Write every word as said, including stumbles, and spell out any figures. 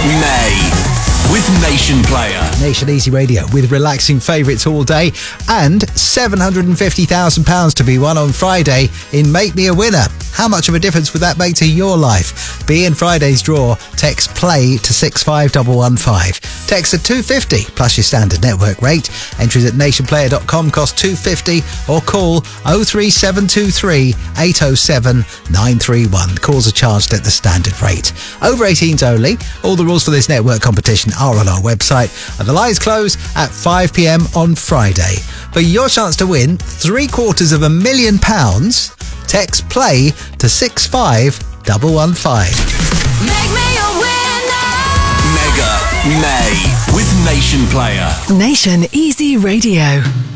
May with Nation Player. Nation Easy Radio with relaxing favourites all day and seven hundred fifty thousand pounds to be won on Friday in Make Me a Winner. How much of a difference would that make to your life? Be in Friday's draw. Text PLAY to six five one one five. Text at two fifty plus your standard network rate. Entries at nation player dot com cost two fifty or call oh three seven two three eight oh seven nine three one. Calls are charged at the standard rate. Over eighteens only. All the rules for this network competition are on our website and the lines close at five p m on Friday. For your chance to win three quarters of a million pounds, text PLAY to six five one one five. Make me a winner. Mega May with Nation Player. Nation Easy Radio.